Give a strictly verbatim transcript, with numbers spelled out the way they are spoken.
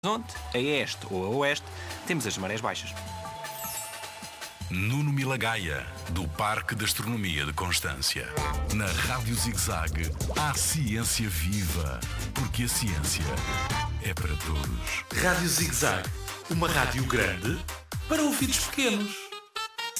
horizonte, a este ou a oeste, temos as marés baixas. Nuno Milagaya, do Parque de Astronomia de Constância. Na Rádio Zig-Zag, há ciência viva, porque a ciência é para todos. Rádio Zig-Zag, uma rádio grande para ouvidos pequenos.